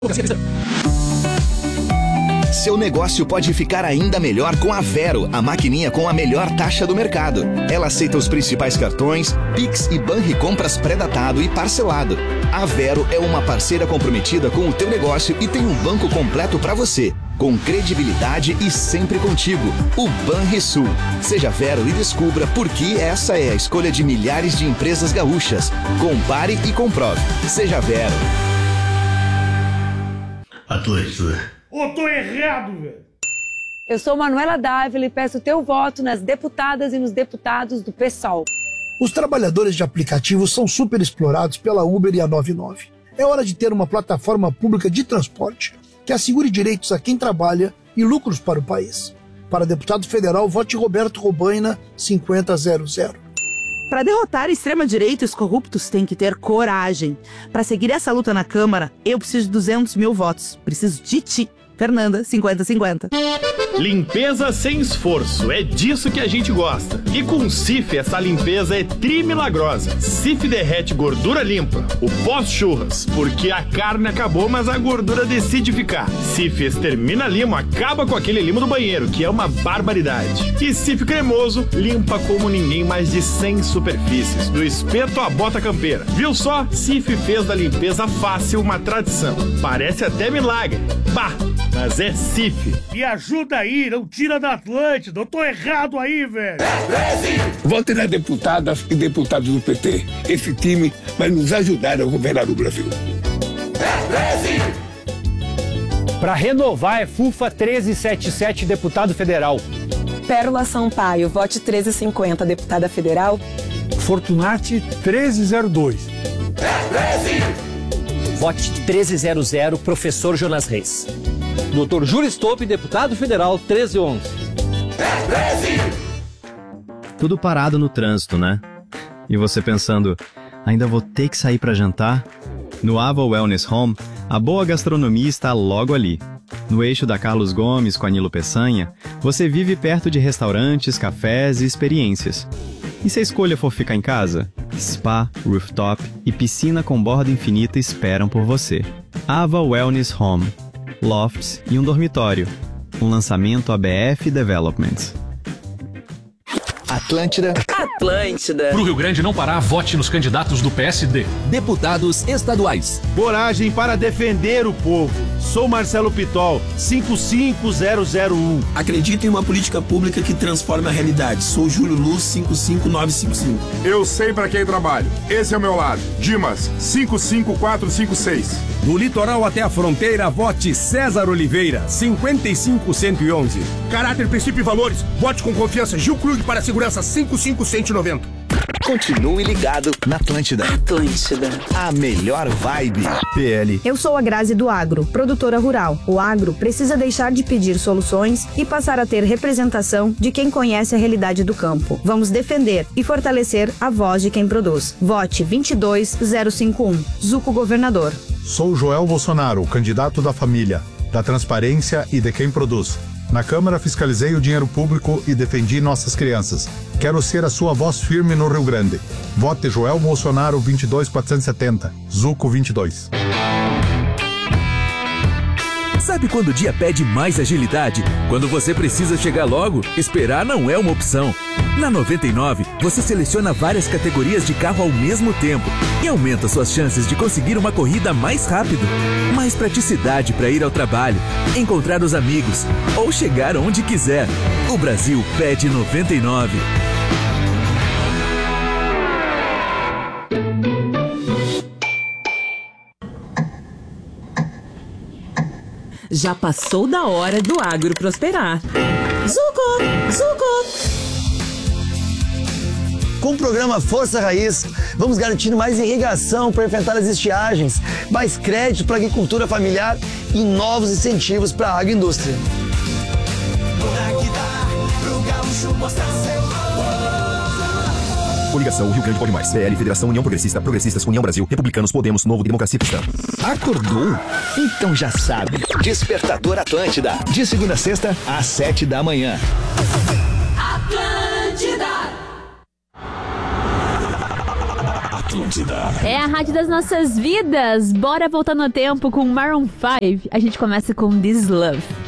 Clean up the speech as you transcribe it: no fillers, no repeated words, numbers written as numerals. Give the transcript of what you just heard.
Seu negócio pode ficar ainda melhor com a Vero, a maquininha com a melhor taxa do mercado. Ela aceita os principais cartões, Pix e Banricompras pré-datado e parcelado. A Vero é uma parceira comprometida com o teu negócio e tem um banco completo para você, com credibilidade e sempre contigo. O Banrisul. Seja Vero e descubra por que essa é a escolha de milhares de empresas gaúchas. Compare e comprove. Seja Vero. Atlântida. Tô errado, velho. Eu sou Manuela Dávila e peço teu voto nas deputadas e nos deputados do PSOL. Os trabalhadores de aplicativos são super explorados pela Uber e a 99. É hora de ter uma plataforma pública de transporte que assegure direitos a quem trabalha e lucros para o país. Para deputado federal, vote Roberto Robaina, 5000. Para derrotar a extrema-direita e os corruptos, tem que ter coragem. Para seguir essa luta na Câmara, eu preciso de 200 mil votos. Preciso de ti. Fernanda, 50-50. Limpeza sem esforço, é disso que a gente gosta. E com o Cif, essa limpeza é tri-milagrosa. Cif derrete gordura limpa, o pós-churras, porque a carne acabou, mas a gordura decide ficar. Cif extermina limo, acaba com aquele limo do banheiro, que é uma barbaridade. E Cif cremoso limpa como ninguém mais de 100 superfícies, do espeto à bota campeira. Viu só? Cif fez da limpeza fácil uma tradição. Parece até milagre. Bah! Mas é Cif. Me ajuda aí, não tira da Atlântida. Eu tô errado aí, velho. Vote nas deputadas e deputados do PT. Esse time vai nos ajudar a governar o Brasil. Para renovar é FUFA 1377, deputado federal. Pérola Sampaio, vote 1350, deputada federal. Fortunati 1302. Vote 1300, professor Jonas Reis. Dr. Júlio Stolpe, deputado federal, 1311. Tudo parado no trânsito, né? E você pensando, ainda vou ter que sair para jantar? No Ava Wellness Home, a boa gastronomia está logo ali. No eixo da Carlos Gomes com a Nilo Peçanha, você vive perto de restaurantes, cafés e experiências. E se a escolha for ficar em casa? Spa, rooftop e piscina com borda infinita esperam por você. Ava Wellness Home, lofts e um dormitório. Um lançamento ABF Developments. Atlântida. Pro Rio Grande não parar, vote nos candidatos do PSD. Deputados estaduais. Coragem para defender o povo. Sou Marcelo Pitol, 55001. Acredito em uma política pública que transforma a realidade. Sou Júlio Luz, 55955. Eu sei para quem trabalho. Esse é o meu lado. Dimas, 55456. Do litoral até a fronteira, vote César Oliveira, 55111. Caráter, princípio e valores. Vote com confiança. Gil Krug para a segurança, 55190. Continue ligado na Atlântida. A melhor vibe. PL. Eu sou a Grazi do Agro, produtora rural. O agro precisa deixar de pedir soluções e passar a ter representação de quem conhece a realidade do campo. Vamos defender e fortalecer a voz de quem produz. Vote 22051. Zuco Governador. Sou Joel Bolsonaro, candidato da família, da transparência e de quem produz. Na Câmara fiscalizei o dinheiro público e defendi nossas crianças. Quero ser a sua voz firme no Rio Grande. Vote Joel Bolsonaro 22470, Zuco 22. Sabe quando o dia pede mais agilidade? Quando você precisa chegar logo, esperar não é uma opção. Na 99, você seleciona várias categorias de carro ao mesmo tempo e aumenta suas chances de conseguir uma corrida mais rápido. Mais praticidade para ir ao trabalho, encontrar os amigos ou chegar onde quiser. O Brasil pede 99. Já passou da hora do agro prosperar. Zuco! Com o programa Força Raiz, vamos garantir mais irrigação para enfrentar as estiagens, mais crédito para a agricultura familiar e novos incentivos para a agroindústria. Coligação Rio Grande Pode Mais. PL, Federação União Progressista, Progressistas, União Brasil, Republicanos, Podemos, Novo, Democracia Cristã. Acordou? Então já sabe. Despertador Atlântida. De segunda a sexta, às 7 da manhã. Atlântida. É a rádio das nossas vidas. Bora voltar no tempo com Maroon 5. A gente começa com This Love.